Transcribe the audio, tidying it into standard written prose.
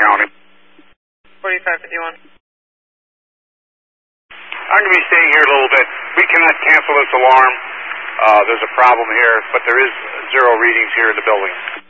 County. 4551. I'm going to be staying here a little bit. We cannot cancel this alarm. There's a problem here, but there is 0 readings here in the building.